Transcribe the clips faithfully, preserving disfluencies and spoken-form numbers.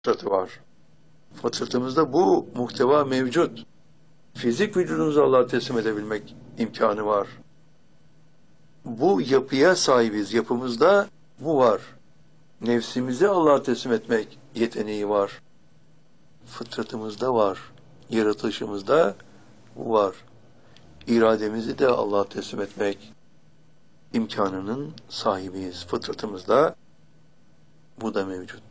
fıtratı var. Fıtratımızda bu muhteva mevcut. Fizik vücudumuzu Allah'a teslim edebilmek imkanı var. Bu yapıya sahibiz. Yapımızda bu var. Nefsimizi Allah'a teslim etmek yeteneği var. Fıtratımızda var. Yaratılışımızda bu var. İrademizi de Allah'a teslim etmek imkanının sahibiyiz. Fıtratımızda bu da mevcut.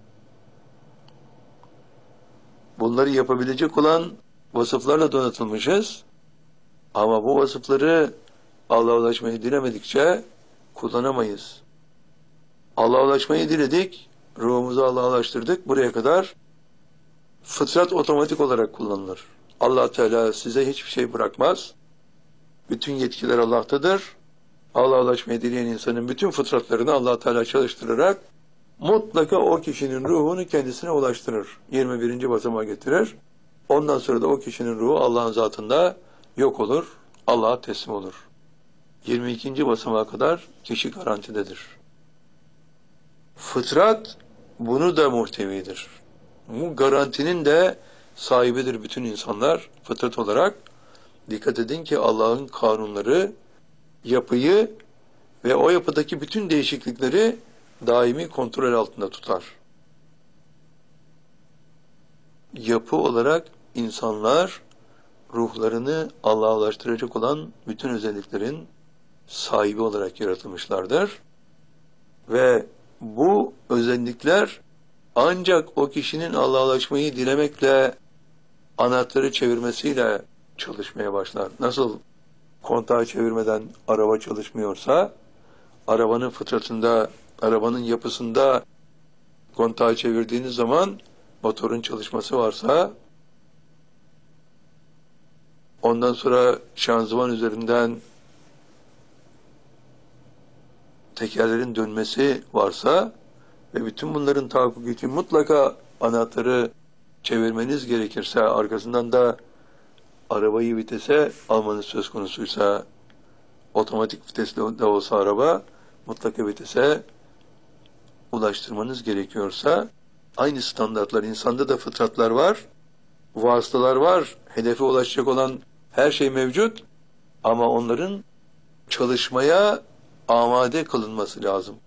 Bunları yapabilecek olan vasıflarla donatılmışız. Ama bu vasıfları Allah'a ulaşmayı dilemedikçe kullanamayız. Allah'a ulaşmayı diledik, ruhumuzu Allah'a ulaştırdık. Buraya kadar fıtrat otomatik olarak kullanılır. Allah Teala size hiçbir şey bırakmaz. Bütün yetkiler Allah'tadır. Allah'a ulaşmayı dileyen insanın bütün fıtratlarını Allah Teala çalıştırarak mutlaka o kişinin ruhunu kendisine ulaştırır. yirmi birinci basamağa getirir. Ondan sonra da o kişinin ruhu Allah'ın zatında yok olur. Allah'a teslim olur. yirmi ikinci basamağa kadar kişi garantidedir. Fıtrat bunu da muhtevidir. Bu garantinin de sahibidir bütün insanlar fıtrat olarak. Dikkat edin ki Allah'ın kanunları yapıyı ve o yapıdaki bütün değişiklikleri daimi kontrol altında tutar. Yapı olarak insanlar ruhlarını Allah'a ulaştıracak olan bütün özelliklerin sahibi olarak yaratılmışlardır. Ve bu özellikler ancak o kişinin Allah'a ulaşmayı dilemekle, anahtarı çevirmesiyle çalışmaya başlar. Nasıl kontağı çevirmeden araba çalışmıyorsa, arabanın fıtratında, arabanın yapısında kontağı çevirdiğiniz zaman motorun çalışması varsa, ondan sonra şanzıman üzerinden tekerlerin dönmesi varsa ve bütün bunların tahakkuk için mutlaka anahtarı çevirmeniz gerekirse, arkasından da arabayı vitese almanız söz konusuysa, otomatik vitesli de olsa araba, mutlaka vitese ulaştırmanız gerekiyorsa, aynı standartlar, insanda da fıtratlar var, vasıtalar var, hedefe ulaşacak olan her şey mevcut, ama onların çalışmaya amade kılınması lazım.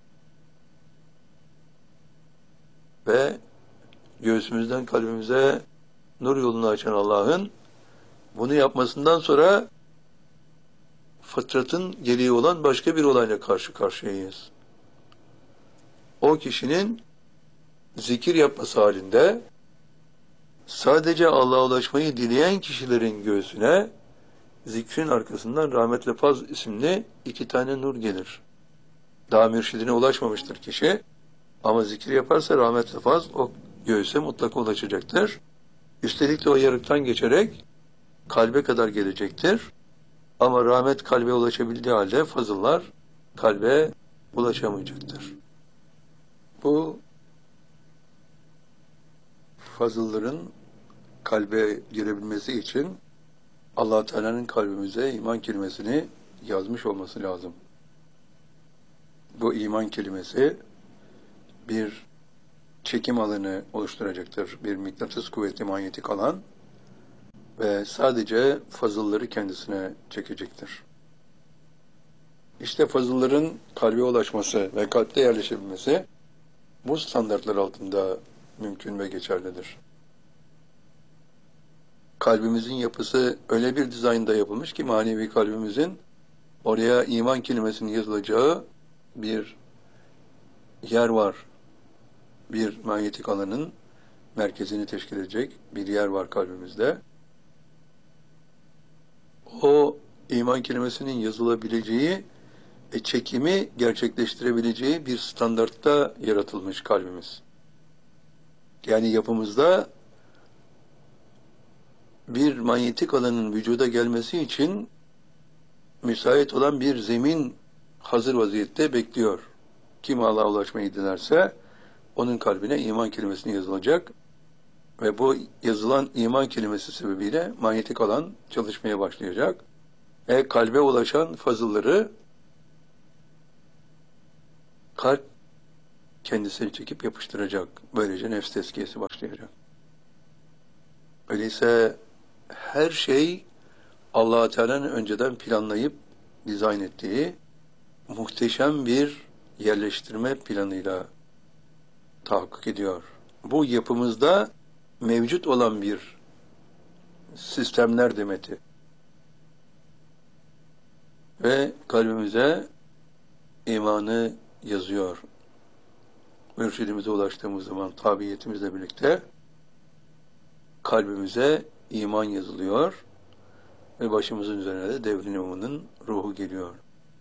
Ve göğsümüzden kalbimize nur yolunu açan Allah'ın bunu yapmasından sonra fıtratın gereği olan başka bir olayla karşı karşıyayız. O kişinin zikir yapması halinde sadece Allah'a ulaşmayı dileyen kişilerin göğsüne zikrin arkasından Rahmetle Faz isimli iki tane nur gelir. Daha mürşidine ulaşmamıştır kişi. Ama zikir yaparsa Rahmetle Faz o göğüse mutlaka ulaşacaktır. Üstelik de o yarıktan geçerek kalbe kadar gelecektir. Ama rahmet kalbe ulaşabildiği halde fazıllar kalbe ulaşamayacaktır. Bu fazılların kalbe girebilmesi için Allah Teala'nın kalbimize iman kelimesini yazmış olması lazım. Bu iman kelimesi bir çekim alanı oluşturacaktır. Bir mıknatıs kuvveti, manyetik alan ve sadece fazılları kendisine çekecektir. İşte fazılların kalbe ulaşması ve kalpte yerleşebilmesi bu standartlar altında mümkün ve geçerlidir. Kalbimizin yapısı öyle bir dizaynda yapılmış ki manevi kalbimizin oraya iman kelimesinin yazılacağı bir yer var. Bir manyetik alanın merkezini teşkil edecek bir yer var kalbimizde. O iman kelimesinin yazılabileceği ve çekimi gerçekleştirebileceği bir standartta yaratılmış kalbimiz. Yani yapımızda bir manyetik alanın vücuda gelmesi için müsait olan bir zemin hazır vaziyette bekliyor. Kim Allah'a ulaşmayı dilerse onun kalbine iman kelimesini yazılacak ve bu yazılan iman kelimesi sebebiyle manyetik alan çalışmaya başlayacak. E kalbe ulaşan fazılları kalp kendisini çekip yapıştıracak. Böylece nefs tezkiyesi başlayacak. Öyleyse her şey Allah-u Teala'nın önceden planlayıp dizayn ettiği muhteşem bir yerleştirme planıyla tahakkuk ediyor. Bu yapımızda mevcut olan bir sistemler demeti. Ve kalbimize imanı yazıyor. Mürşidimize ulaştığımız zaman tabiiyetimizle birlikte kalbimize iman yazılıyor ve başımızın üzerine de devrin imamının ruhu geliyor.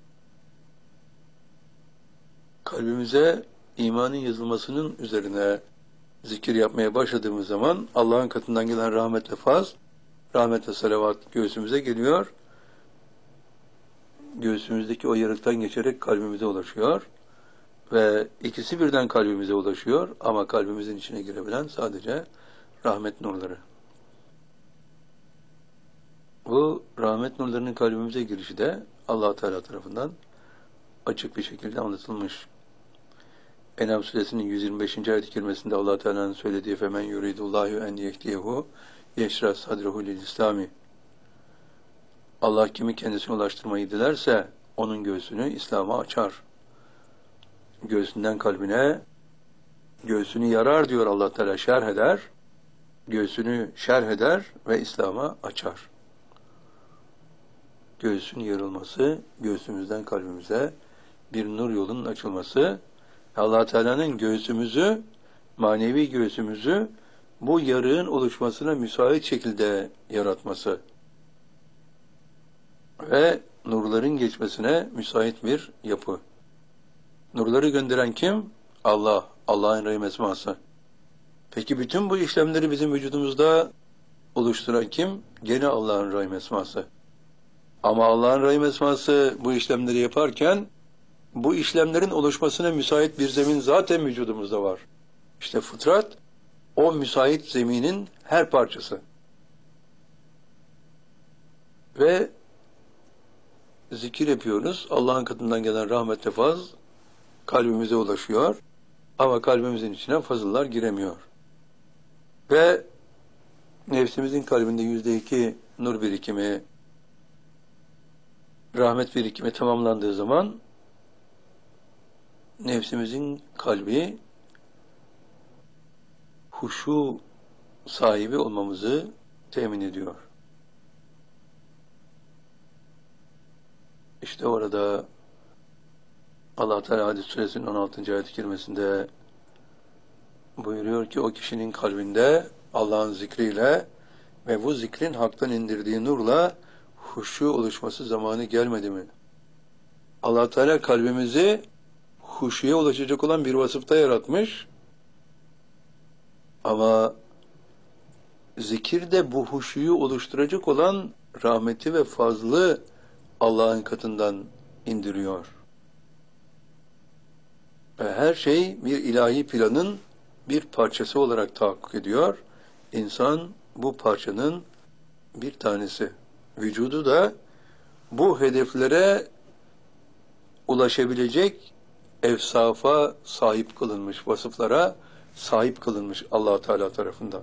Kalbimize imanın yazılmasının üzerine zikir yapmaya başladığımız zaman Allah'ın katından gelen rahmetle faz, rahmetle salavat göğsümüze geliyor. Göğsümüzdeki o yarıktan geçerek kalbimize ulaşıyor. Ve ikisi birden kalbimize ulaşıyor ama kalbimizin içine girebilen sadece rahmet nurları. Bu rahmet nurlarının kalbimize girişi de Allah-u Teala tarafından açık bir şekilde anlatılmış. En'am suresinin yüz yirmi beşinci ayet-i kerimesinde Allah-u Teala'nın söylediği femen yuridullahu en yehdiyehu yeşrah sadrehu lil İslami. Allah kimi kendisine ulaştırmayı dilerse onun göğsünü İslam'a açar. Göğsünden kalbine göğsünü yarar diyor Allah Teala, şerh eder. Göğsünü şerh eder ve İslam'a açar. Göğsün yarılması, göğsümüzden kalbimize bir nur yolunun açılması, Allah Teala'nın göğsümüzü, manevi göğsümüzü bu yarığın oluşmasına müsait şekilde yaratması ve nurların geçmesine müsait bir yapı. Nurları gönderen kim? Allah, Allah'ın rahim esması. Peki bütün bu işlemleri bizim vücudumuzda oluşturan kim? Gene Allah'ın rahim esması. Ama Allah'ın rahim esması bu işlemleri yaparken bu işlemlerin oluşmasına müsait bir zemin zaten vücudumuzda var. İşte fıtrat o müsait zeminin her parçası. Ve zikir yapıyoruz. Allah'ın katından gelen rahmetle faz kalbimize ulaşıyor. Ama kalbimizin içine fazıllar giremiyor. Ve nefsimizin kalbinde yüzde iki nur birikimi, rahmet birikimi tamamlandığı zaman nefsimizin kalbi huşu sahibi olmamızı temin ediyor. İşte orada Allah Teala Hadis Suresinin on altıncı ayet-i kerimesinde buyuruyor ki o kişinin kalbinde Allah'ın zikriyle ve bu zikrin haktan indirdiği nurla huşu oluşması zamanı gelmedi mi? Allah Teala kalbimizi huşuya ulaşacak olan bir vasıfta yaratmış. Ama zikirde bu huşuyu oluşturacak olan rahmeti ve fazlı Allah'ın katından indiriyor. Ve her şey bir ilahi planın bir parçası olarak tahakkuk ediyor. İnsan bu parçanın bir tanesi. Vücudu da bu hedeflere ulaşabilecek evsafa sahip kılınmış, vasıflara sahip kılınmış Allah Teala tarafından.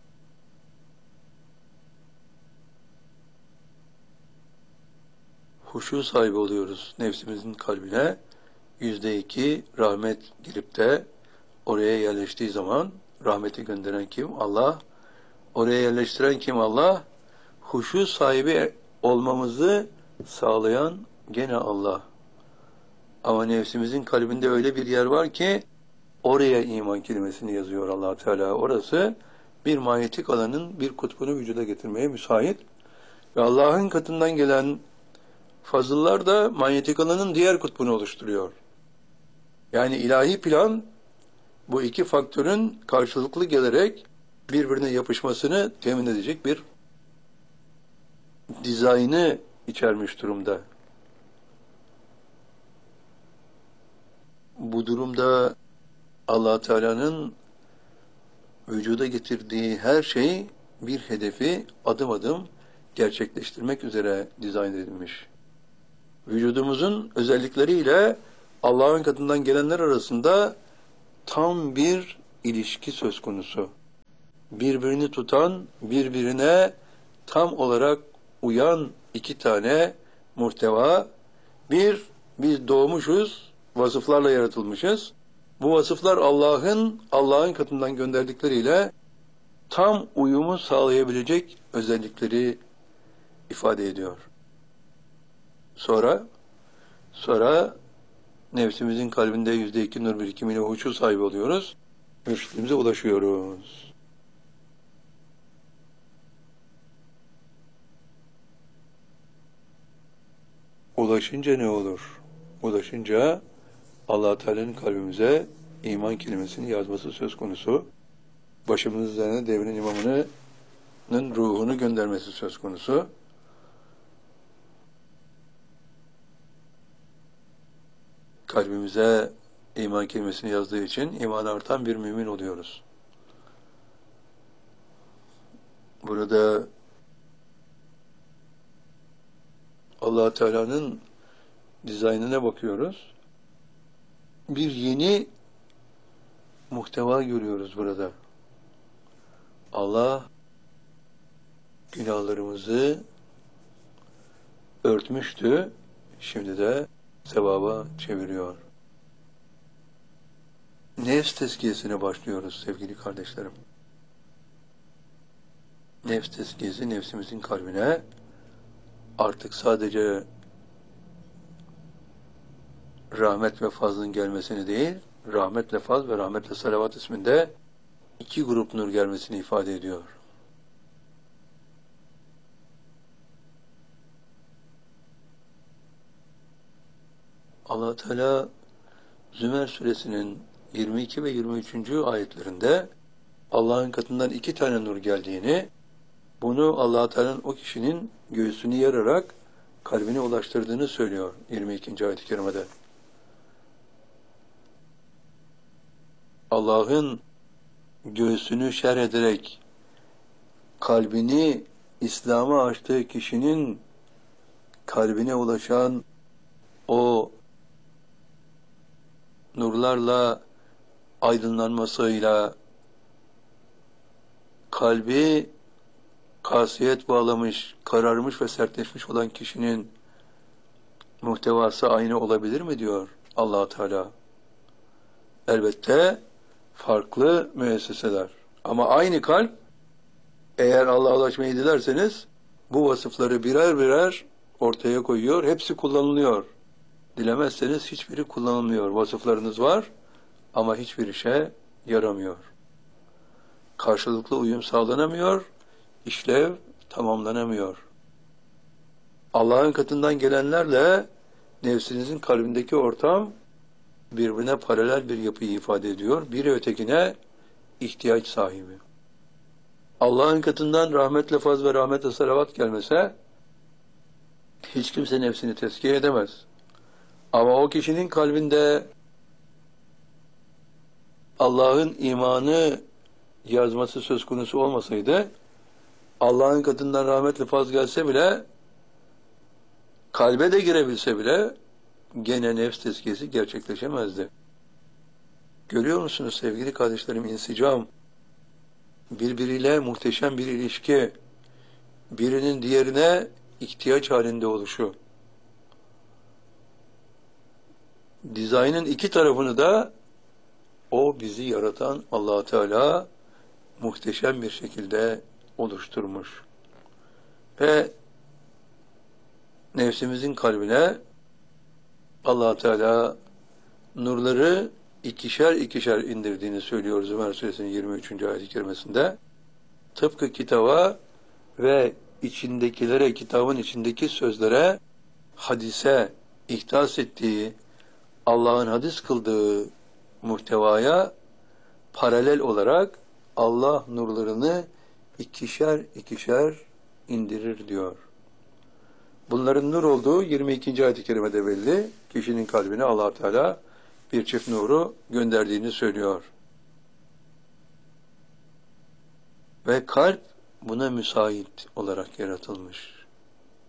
Huşu sahibi oluyoruz nefsimizin kalbine. Yüzde iki rahmet girip de oraya yerleştiği zaman rahmeti gönderen kim? Allah. Oraya yerleştiren kim? Allah. Huşu sahibi olmamızı sağlayan gene Allah. Ama nefsimizin kalbinde öyle bir yer var ki oraya iman kelimesini yazıyor Allah Teala. Orası bir manyetik alanın bir kutbunu vücuda getirmeye müsait. Ve Allah'ın katından gelen fazıllar da manyetik alanın diğer kutbunu oluşturuyor. Yani ilahi plan bu iki faktörün karşılıklı gelerek birbirine yapışmasını temin edecek bir dizaynı içermiş durumda. Bu durumda Allah Teala'nın vücuda getirdiği her şey bir hedefi adım adım gerçekleştirmek üzere dizayn edilmiş. Vücudumuzun özellikleriyle Allah'ın katından gelenler arasında tam bir ilişki söz konusu. Birbirini tutan, birbirine tam olarak uyan iki tane muhteva. Bir, biz doğmuşuz, vasıflarla yaratılmışız. Bu vasıflar Allah'ın, Allah'ın katından gönderdikleriyle tam uyumu sağlayabilecek özellikleri ifade ediyor. Sonra, sonra nefsimizin kalbinde yüzde iki nur birikimiyle huşu sahibi oluyoruz. Mürşidimize ulaşıyoruz. Ulaşınca ne olur? Ulaşınca Allah Teala'nın kalbimize iman kelimesini yazması söz konusu. Başımızın üzerine devrin imamının ruhunu göndermesi söz konusu. Kalbimize iman kelimesini yazdığı için iman artan bir mümin oluyoruz. Burada Allah Teala'nın dizaynına bakıyoruz. Bir yeni muhteva görüyoruz burada. Allah günahlarımızı örtmüştü. Şimdi de sevaba çeviriyor. Nefs tezkiyesine başlıyoruz sevgili kardeşlerim. Nefs tezkiyesi nefsimizin kalbine artık sadece rahmet ve fazlın gelmesini değil, rahmetle faz ve rahmetle salavat isminde iki grup nur gelmesini ifade ediyor. Allah Teala Zümer suresinin yirmi iki ve yirmi üçüncü ayetlerinde Allah'ın katından iki tane nur geldiğini, bunu Allah Teala'nın o kişinin göğsünü yararak kalbine ulaştırdığını söylüyor yirmi ikinci ayet-i kerimede. Allah'ın göğsünü şerh ederek kalbini İslam'a açtığı kişinin kalbine ulaşan o nurlarla aydınlanmasıyla kalbi kasiyet bağlamış, kararmış ve sertleşmiş olan kişinin muhtevası aynı olabilir mi diyor Allah Teala. Elbette farklı müesseseler. Ama aynı kalp, eğer Allah'a ulaşmayı dilerseniz bu vasıfları birer birer ortaya koyuyor. Hepsi kullanılıyor. Dilemezseniz hiçbiri kullanılmıyor. Vasıflarınız var ama hiçbir işe yaramıyor. Karşılıklı uyum sağlanamıyor, işlev tamamlanamıyor. Allah'ın katından gelenlerle nefsinizin kalbindeki ortam birbirine paralel bir yapıyı ifade ediyor. Biri ötekine ihtiyaç sahibi. Allah'ın katından rahmetle faz ve rahmetle salavat gelmese hiç kimse nefsini tezkiye edemez. Ama o kişinin kalbinde Allah'ın imanı yazması söz konusu olmasaydı, Allah'ın katından rahmetle faz gelse bile, kalbe de girebilse bile gene nefs tezkiyesi gerçekleşemezdi. Görüyor musunuz sevgili kardeşlerim, insicam, birbiriyle muhteşem bir ilişki, birinin diğerine ihtiyaç halinde oluşu. Dizaynın iki tarafını da o bizi yaratan Allah Teala muhteşem bir şekilde oluşturmuş. Ve nefsimizin kalbine Allah Teala nurları ikişer ikişer indirdiğini söylüyor Zümer suresinin yirmi üçüncü ayet-i kerimesinde. Tıpkı kitaba ve içindekilere, kitabın içindeki sözlere, hadise ihtas ettiği, Allah'ın hadis kıldığı muhtevaya paralel olarak Allah nurlarını ikişer ikişer indirir diyor. Bunların nur olduğu yirmi ikinci ayet-i kerimede belli. Kişinin kalbine Allah Teala bir çift nuru gönderdiğini söylüyor. Ve kalp buna müsait olarak yaratılmış.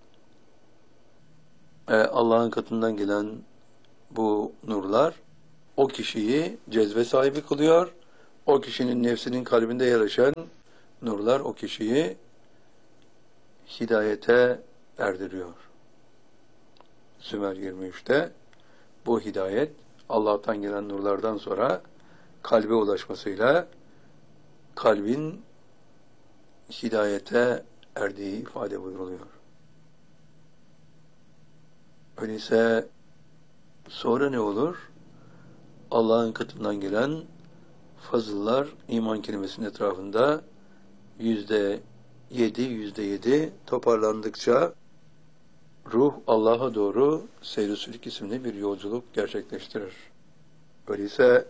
E, Allah'ın katından gelen bu nurlar o kişiyi cezbe sahibi kılıyor. O kişinin nefsinin kalbinde yerleşen nurlar o kişiyi hidayete erdiriyor. Sümer yirmi üçte bu hidayet Allah'tan gelen nurlardan sonra kalbe ulaşmasıyla kalbin hidayete erdiği ifade buyuruluyor. Öyleyse sonra ne olur? Allah'ın katından gelen fazıllar iman kelimesinin etrafında yüzde yedi, yüzde yedi toparlandıkça ruh Allah'a doğru seyr-i sülük isimli bir yolculuk gerçekleştirir. Öyleyse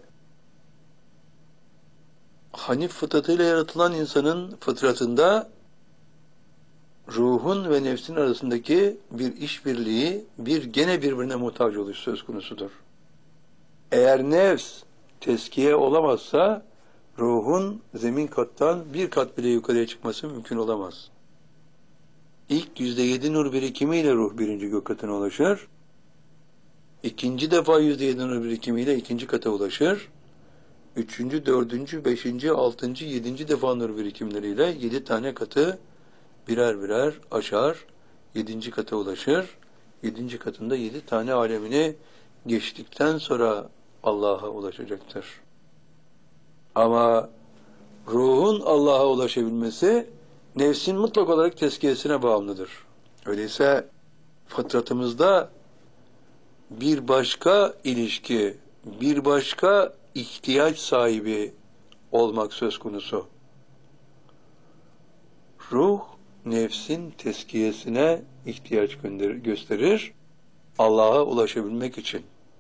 Hanif fıtratıyla yaratılan insanın fıtratında ruhun ve nefsin arasındaki bir işbirliği, bir gene birbirine muhtaç oluş söz konusudur. Eğer nefs teskiye olamazsa ruhun zemin kattan bir kat bile yukarıya çıkması mümkün olamaz. İlk yüzde yedi nur birikimiyle ruh birinci gök katına ulaşır. İkinci defa yüzde yedi nur birikimiyle ikinci kata ulaşır. Üçüncü, dördüncü, beşinci, altıncı, yedinci defa nur birikimleriyle yedi tane katı birer birer aşar. Yedinci kata ulaşır. Yedinci katında yedi tane alemini geçtikten sonra Allah'a ulaşacaktır. Ama ruhun Allah'a ulaşabilmesi nefsin mutlak olarak tezkiyesine bağımlıdır. Öyleyse fıtratımızda bir başka ilişki, bir başka ihtiyaç sahibi olmak söz konusu. Ruh, nefsin tezkiyesine ihtiyaç gösterir, Allah'a ulaşabilmek için.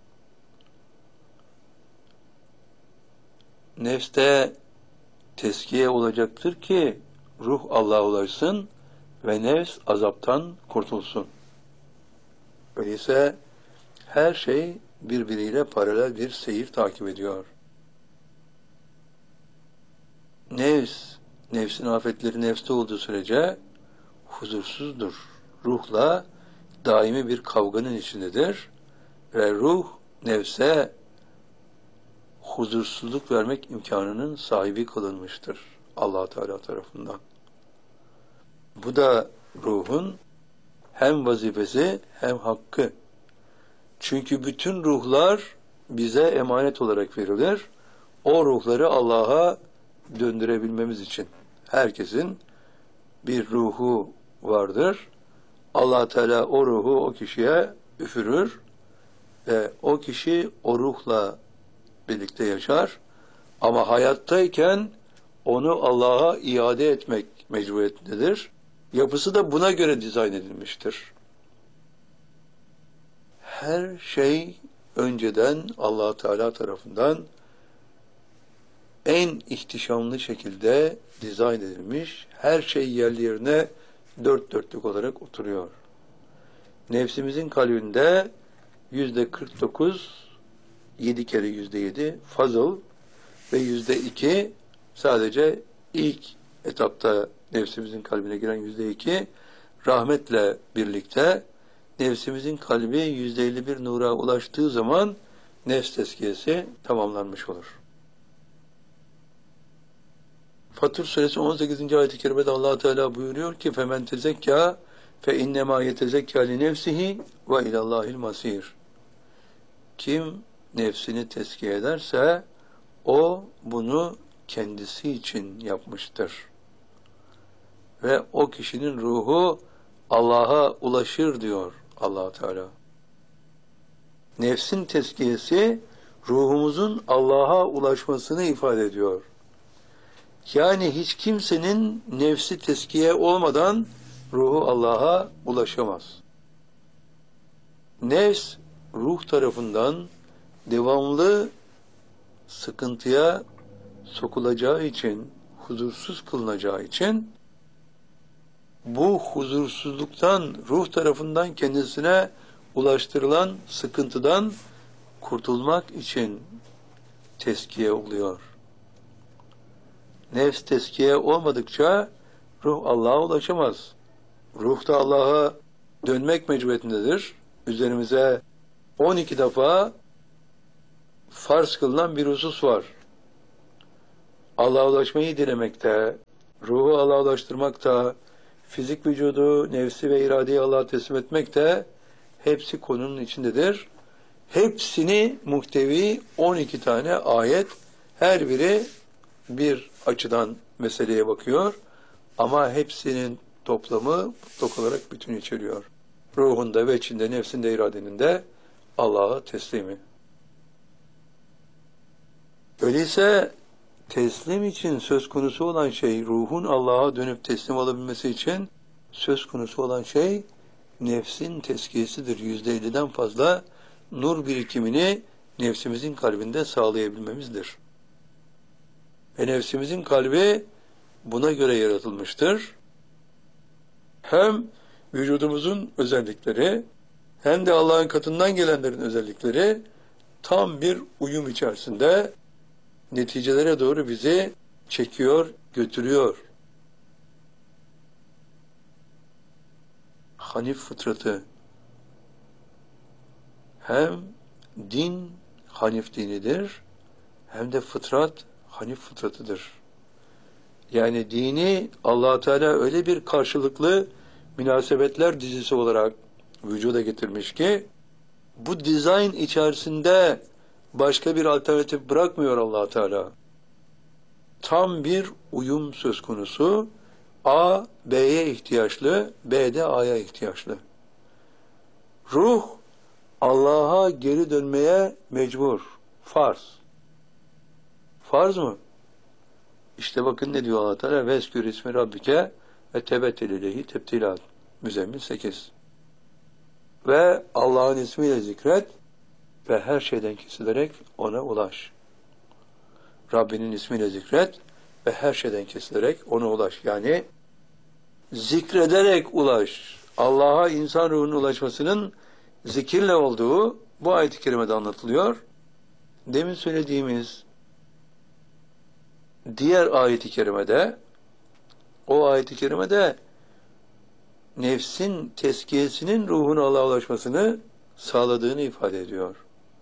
Nefste tezkiye olacaktır ki ruh Allah'a ulaşsın ve nefs azaptan kurtulsun. Öyleyse her şey birbiriyle paralel bir seyir takip ediyor. Nefs, nefsin afetleri nefste olduğu sürece huzursuzdur. Ruhla daimi bir kavganın içindedir ve ruh nefse huzursuzluk vermek imkanının sahibi kılınmıştır Allah Teala tarafından. Bu da ruhun hem vazifesi hem hakkı. Çünkü bütün ruhlar bize emanet olarak verilir. O ruhları Allah'a döndürebilmemiz için. Herkesin bir ruhu vardır. Allah Teala o ruhu o kişiye üfürür ve o kişi o ruhla birlikte yaşar. Ama hayattayken onu Allah'a iade etmek mecburiyetindedir. Yapısı da buna göre dizayn edilmiştir. Her şey önceden Allah Teala tarafından en ihtişamlı şekilde dizayn edilmiş, her şey yerli yerine dört dörtlük olarak oturuyor. Nefsimizin kalbinde yüzde kırk dokuz, yedi kere yüzde yedi fazıl ve yüzde iki sadece ilk etapta nefsimizin kalbine giren yüzde iki rahmetle birlikte nefsimizin kalbi yüzde elli bir nura ulaştığı zaman nefs tezkiyesi tamamlanmış olur. Fatır suresi on sekizinci ayet-i kerimede Allah Teala buyuruyor ki femen tezekka fe innema yetezekka li nefsihi ve ilallahil masir. Kim nefsini tezkiye ederse o bunu kendisi için yapmıştır. Ve o kişinin ruhu Allah'a ulaşır diyor Allah Teala. Nefsin tezkiyesi ruhumuzun Allah'a ulaşmasını ifade ediyor. Yani hiç kimsenin nefsi tezkiye olmadan ruhu Allah'a ulaşamaz. Nefs ruh tarafından devamlı sıkıntıya sokulacağı için, huzursuz kılınacağı için bu huzursuzluktan, ruh tarafından kendisine ulaştırılan sıkıntıdan kurtulmak için tezkiye oluyor. Nefs tezkiye olmadıkça ruh Allah'a ulaşamaz. Ruh da Allah'a dönmek mecburiyetindedir. Üzerimize on iki defa farz kılınan bir husus var. Allah'a ulaşmayı dilemekte, ruhu Allah'a ulaştırmakta, fizik vücudu, nefsi ve iradeyi Allah'a teslim etmekte, hepsi konunun içindedir. Hepsini muhtevi on iki tane ayet, her biri bir açıdan meseleye bakıyor ama hepsinin toplamı mutlak olarak bütün içeriyor. Ruhunda ve içinde, nefsinde, iradenin de Allah'a teslimi. Öyleyse teslim için söz konusu olan şey, ruhun Allah'a dönüp teslim olabilmesi için söz konusu olan şey nefsin tezkiyesidir. Yüzde elliden fazla nur birikimini nefsimizin kalbinde sağlayabilmemizdir. Ve nefsimizin kalbi buna göre yaratılmıştır. Hem vücudumuzun özellikleri hem de Allah'ın katından gelenlerin özellikleri tam bir uyum içerisinde neticelere doğru bizi çekiyor, götürüyor. Hanif fıtratı, hem din Hanif dinidir, hem de fıtrat Hanif fıtratıdır. Yani dini Allah Teala öyle bir karşılıklı münasebetler dizisi olarak vücuda getirmiş ki, bu dizayn içerisinde başka bir alternatif bırakmıyor Allah Teala. Tam bir uyum söz konusu. A, B'ye ihtiyaçlı, B de A'ya ihtiyaçlı. Ruh, Allah'a geri dönmeye mecbur. Farz. Farz mı? İşte bakın ne diyor Allah Teala? Veskür ismi Rabbike ve tebettül ileyhi tebtilat. Müzzemmil sekiz. Ve Allah'ın ismiyle zikret ve her şeyden kesilerek ona ulaş. Rabbinin ismiyle zikret ve her şeyden kesilerek ona ulaş. Yani zikrederek ulaş. Allah'a insan ruhunun ulaşmasının zikirle olduğu bu ayet-i kerimede anlatılıyor. Demin söylediğimiz diğer ayet-i kerimede, o ayet-i kerimede nefsin tezkiyesinin ruhun Allah'a ulaşmasını sağladığını ifade ediyor.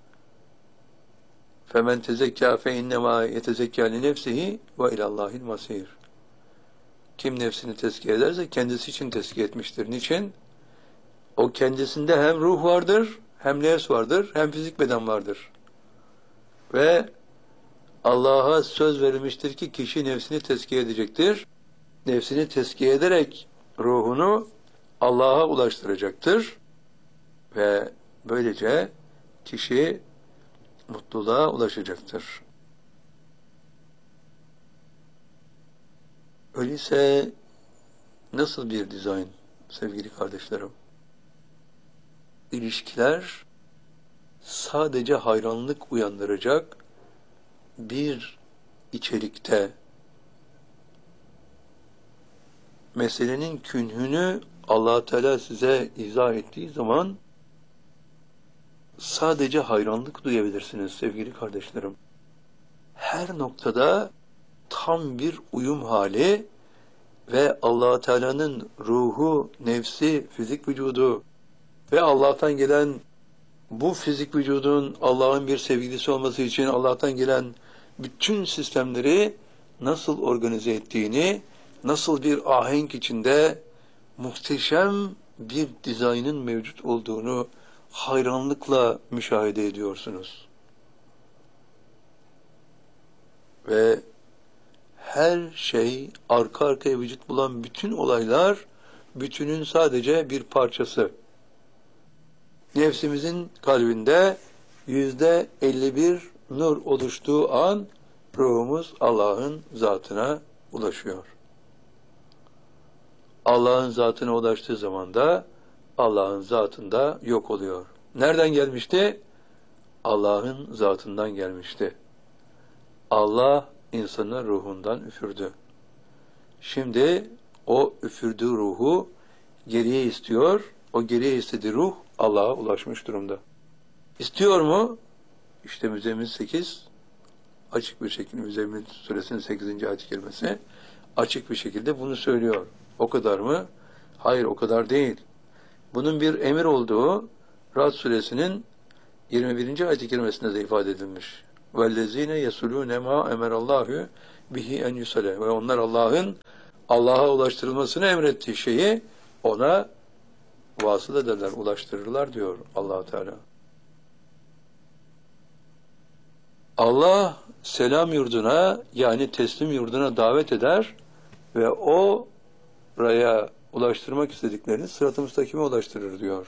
فَمَنْ تَزَكَّى فَاِنَّمَا يَتَزَكَّى لِنَفْسِهِ وَاِلَى اللّٰهِ الْمَصِيرِ. Kim nefsini tezkiye ederse kendisi için tezkiye etmiştir. Niçin? O kendisinde hem ruh vardır, hem nefs vardır, hem fizik beden vardır. Ve Allah'a söz verilmiştir ki kişi nefsini tezkiye edecektir. Nefsini tezkiye ederek ruhunu Allah'a ulaştıracaktır. Ve böylece kişi mutluluğa ulaşacaktır. Öyleyse nasıl bir dizayn sevgili kardeşlerim? İlişkiler sadece hayranlık uyandıracak bir içerikte, meselenin künhünü Allah Teala size izah ettiği zaman sadece hayranlık duyabilirsiniz sevgili kardeşlerim. Her noktada tam bir uyum hali ve Allah Teala'nın ruhu, nefsi, fizik vücudu ve Allah'tan gelen bu fizik vücudun Allah'ın bir sevgilisi olması için Allah'tan gelen bütün sistemleri nasıl organize ettiğini, nasıl bir ahenk içinde muhteşem bir dizaynın mevcut olduğunu hayranlıkla müşahede ediyorsunuz. Ve her şey, arka arkaya vücut bulan bütün olaylar, bütünün sadece bir parçası. Nefsimizin kalbinde yüzde elli bir nur oluştuğu an, ruhumuz Allah'ın zatına ulaşıyor. Allah'ın zatına ulaştığı zaman da Allah'ın zatında yok oluyor. Nereden gelmişti? Allah'ın zatından gelmişti. Allah insanın ruhundan üfürdü. Şimdi o üfürdüğü ruhu geriye istiyor. O geriye istediği ruh Allah'a ulaşmış durumda. İstiyor mu? İşte Müzzemmil sekiz açık bir şekilde, Müzzemmil suresinin sekizinci ayet-i kerimesi açık bir şekilde bunu söylüyor. O kadar mı? Hayır, o kadar değil. Bunun bir emir olduğu Ra'd suresinin yirmi birinci ayet-i kerimesinde de ifade edilmiş. وَالَّذ۪ينَ يَسُلُونَ مَا اَمَرَ اللّٰهُ bihi en yusale. Ve onlar Allah'ın Allah'a ulaştırılmasını emrettiği şeyi ona vasıl ederler, ulaştırırlar diyor Allah Teala. Allah selam yurduna, yani teslim yurduna davet eder ve o oraya ulaştırmak istediklerini sırat-ı müstakime ulaştırır diyor.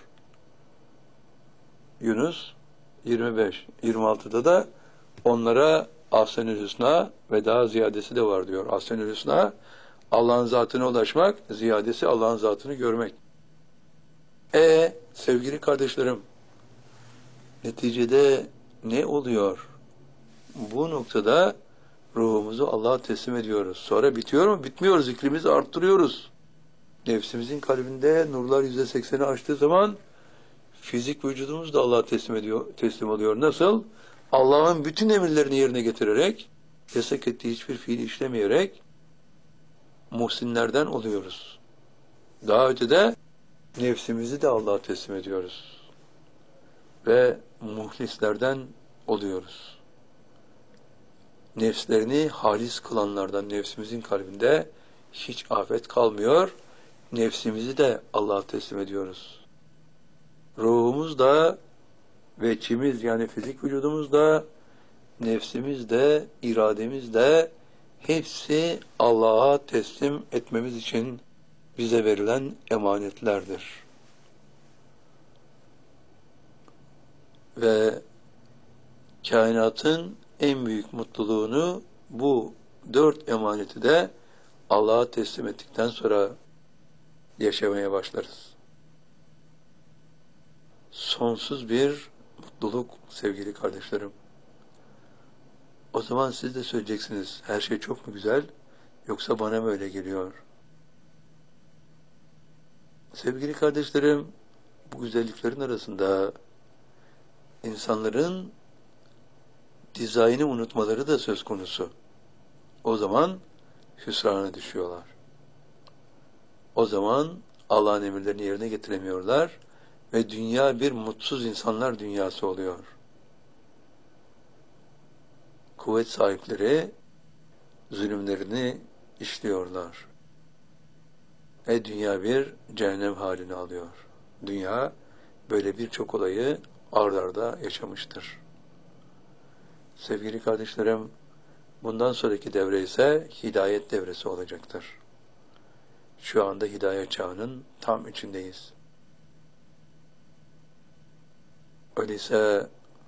Yunus yirmi beş yirmi altıda da onlara Ahsen-ül Hüsna ve daha ziyadesi de var diyor. Ahsen-ül Hüsna, Allah'ın zatına ulaşmak, ziyadesi Allah'ın zatını görmek. E sevgili kardeşlerim, neticede ne oluyor? Bu noktada ruhumuzu Allah'a teslim ediyoruz. Sonra bitiyor mu? Bitmiyor. Zikrimizi arttırıyoruz. Nefsimizin kalbinde nurlar yüzde sekseni aştığı zaman fizik vücudumuz da Allah'a teslim ediyor, teslim oluyor. Nasıl? Allah'ın bütün emirlerini yerine getirerek, yasak ettiği hiçbir fiil işlemeyerek muhsinlerden oluyoruz. Daha ötede nefsimizi de Allah'a teslim ediyoruz. Ve muhlislerden oluyoruz. Nefslerini halis kılanlardan, nefsimizin kalbinde hiç afet kalmıyor. Nefsimizi de Allah'a teslim ediyoruz. Ruhumuz da ve içimiz, yani fizik vücudumuz da, nefsimiz de, irademiz de hepsi Allah'a teslim etmemiz için bize verilen emanetlerdir. Ve kainatın en büyük mutluluğunu bu dört emaneti de Allah'a teslim ettikten sonra yaşamaya başlarız. Sonsuz bir mutluluk sevgili kardeşlerim. O zaman siz de söyleyeceksiniz, her şey çok mu güzel, yoksa bana mı öyle geliyor? Sevgili kardeşlerim, bu güzelliklerin arasında insanların dizaynı unutmaları da söz konusu. O zaman hüsrana düşüyorlar. O zaman Allah'ın emirlerini yerine getiremiyorlar ve dünya bir mutsuz insanlar dünyası oluyor. Kuvvet sahipleri zulümlerini işliyorlar. Ve dünya bir cehennem halini alıyor. Dünya böyle birçok olayı ard arda yaşamıştır. Sevgili kardeşlerim, bundan sonraki devre ise hidayet devresi olacaktır. Şu anda hidayet çağının tam içindeyiz. Öyleyse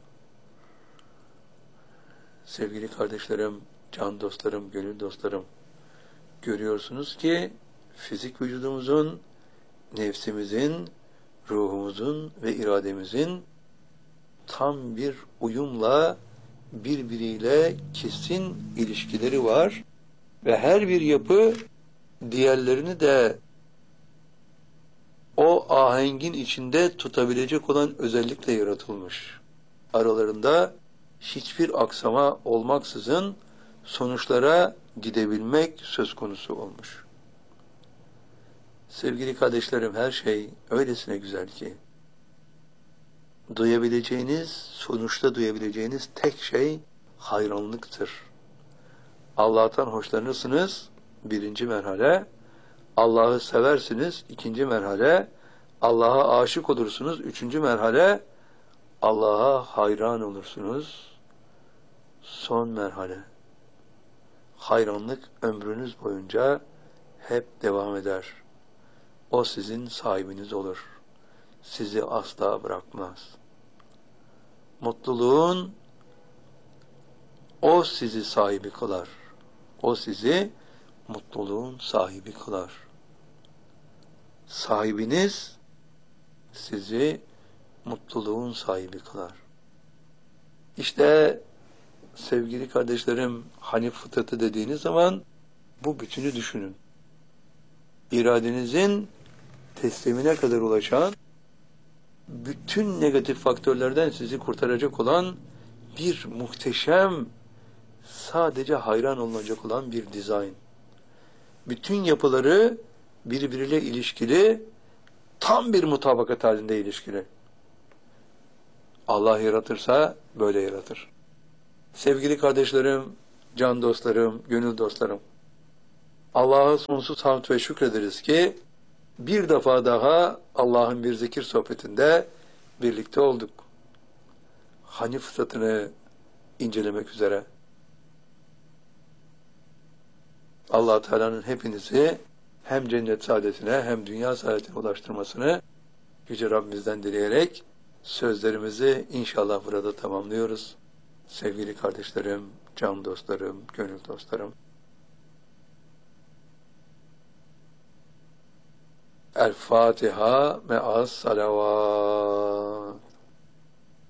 sevgili kardeşlerim, can dostlarım, gönül dostlarım, görüyorsunuz ki fizik vücudumuzun, nefsimizin, ruhumuzun ve irademizin tam bir uyumla birbiriyle kesin ilişkileri var ve her bir yapı diğerlerini de o ahengin içinde tutabilecek olan özellikle yaratılmış. Aralarında hiçbir aksama olmaksızın sonuçlara gidebilmek söz konusu olmuş. Sevgili kardeşlerim, her şey öylesine güzel ki duyabileceğiniz, sonuçta duyabileceğiniz tek şey hayranlıktır. Allah'tan hoşlanırsınız, birinci merhale. Allah'ı seversiniz, ikinci merhale. Allah'a aşık olursunuz, üçüncü merhale. Allah'a hayran olursunuz, son merhale. Hayranlık ömrünüz boyunca hep devam eder. O sizin sahibiniz olur. Sizi asla bırakmaz. Mutluluğun o sizi sahibi kılar. O sizi mutluluğun sahibi kılar. Sahibiniz sizi mutluluğun sahibi kılar. İşte sevgili kardeşlerim, Hanif fıtratı dediğiniz zaman bu bütünü düşünün. İradenizin teslimine kadar ulaşan, bütün negatif faktörlerden sizi kurtaracak olan bir muhteşem, sadece hayran olunacak olan bir dizayn. Bütün yapıları birbiriyle ilişkili, tam bir mutabakat halinde ilişkili. Allah yaratırsa böyle yaratır. Sevgili kardeşlerim, can dostlarım, gönül dostlarım, Allah'a sonsuz hamd ve şükrederiz ki bir defa daha Allah'ın bir zikir sohbetinde birlikte olduk. Hani fıtratını incelemek üzere. Allah Teala'nın hepinizi hem cennet saadetine hem dünya saadetine ulaştırmasını Yüce Rabbimizden dileyerek sözlerimizi inşallah burada tamamlıyoruz. Sevgili kardeşlerim, can dostlarım, gönül dostlarım. El Fatiha me'as salavat.